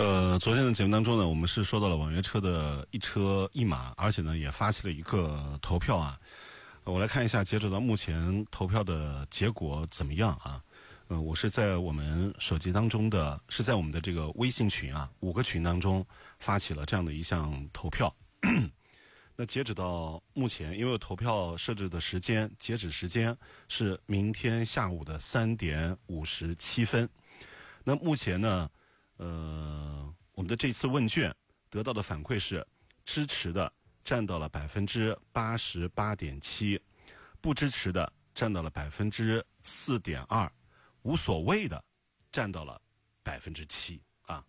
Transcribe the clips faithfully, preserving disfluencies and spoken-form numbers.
呃，昨天的节目当中呢，我们是说到了网约车的一车一码，而且呢也发起了一个投票啊。我来看一下截止到目前投票的结果怎么样啊？呃，我是在我们手机当中的，是在我们的这个微信群啊，五个群当中发起了这样的一项投票。那截止到目前，因为投票设置的时间，截止时间是明天下午的三点五十七分。那目前呢，呃，我们的这次问卷得到的反馈是，支持的占到了百分之八十八点七，不支持的占到了百分之四点二，无所谓的占到了百分之七啊。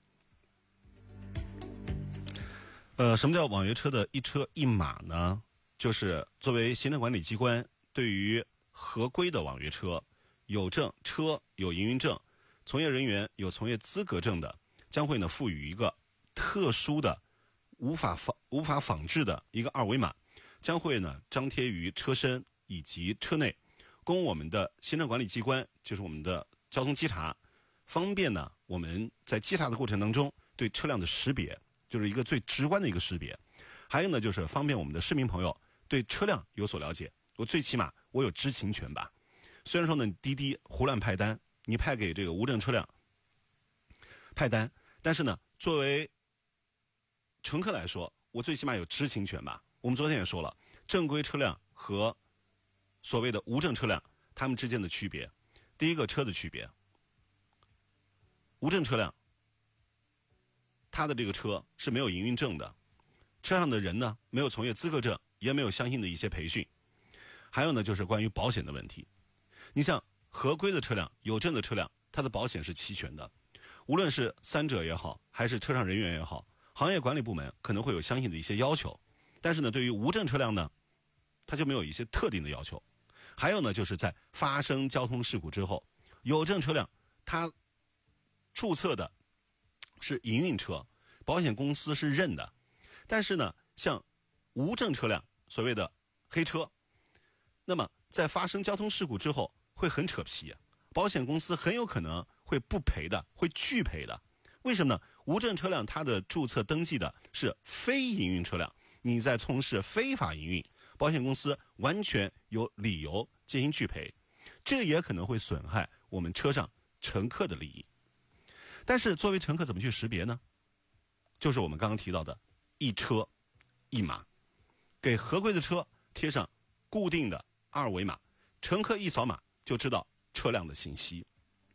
呃，什么叫网约车的一车一码呢？就是作为行政管理机关对于合规的网约车，有证车有营运证，从业人员有从业资格证的，将会呢赋予一个特殊的无法仿无法仿制的一个二维码，将会呢张贴于车身以及车内，供我们的行政管理机关，就是我们的交通稽查，方便呢我们在稽查的过程当中对车辆的识别，就是一个最直观的一个识别。还有呢就是方便我们的市民朋友对车辆有所了解，我最起码我有知情权吧。虽然说呢滴滴胡乱派单，你派给这个无证车辆派单，但是呢作为乘客来说，我最起码有知情权吧。我们昨天也说了，正规车辆和所谓的无证车辆它们之间的区别。第一个，车的区别，无证车辆它的这个车是没有营运证的，车上的人呢没有从业资格证，也没有相应的一些培训。还有呢就是关于保险的问题，你像合规的车辆有证的车辆，它的保险是齐全的，无论是三者也好还是车上人员也好，行业管理部门可能会有相应的一些要求。但是呢对于无证车辆呢，它就没有一些特定的要求。还有呢就是在发生交通事故之后，有证车辆它注册的是营运车，保险公司是认的。但是呢像无证车辆，所谓的黑车，那么在发生交通事故之后会很扯皮，保险公司很有可能会不赔的，会拒赔的。为什么呢？无证车辆它的注册登记的是非营运车辆，你在从事非法营运，保险公司完全有理由进行拒赔，这也可能会损害我们车上乘客的利益。但是作为乘客怎么去识别呢？就是我们刚刚提到的一车一码，给合规的车贴上固定的二维码，乘客一扫码就知道车辆的信息。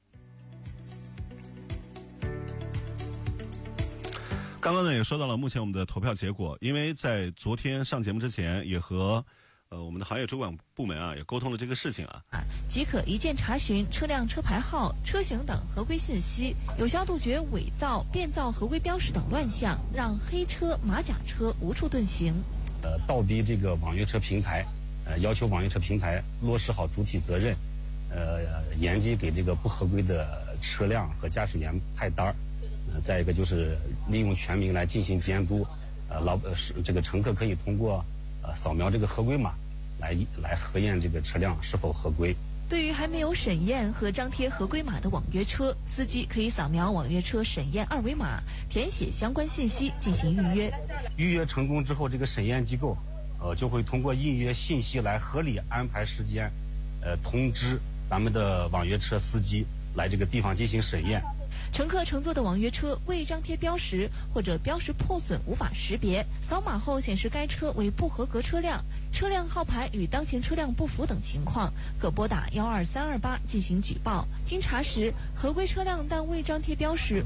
刚刚呢也说到了目前我们的投票结果，因为在昨天上节目之前也和呃我们的行业主管部门啊也沟通了这个事情啊， 即可一键查询车辆车牌号、车型等合规信息，有效杜绝伪造、变造合规标识等乱象，让黑车、马甲车无处遁形。 呃，倒逼这个网约车平台，呃，要求网约车平台落实好主体责任，呃，严禁给这个不合规的车辆和驾驶员派单儿。呃，再一个就是利用全民来进行监督，呃，老呃是这个乘客可以通过呃扫描这个合规码来来核验这个车辆是否合规。 对于还没有审验和张贴合规码的网约车，司机可以扫描网约车审验二维码，填写相关信息进行预约。 预约成功之后，这个审验机构呃就会通过预约信息来合理安排时间，呃通知咱们的网约车司机来这个地方进行审验。 乘客乘坐的网约车未张贴标识或者标识破损无法识别，扫码后显示该车为不合格车辆，车辆号牌与当前车辆不符等情况，可拨打幺二三二八进行举报。经查实，合规车辆但未张贴标识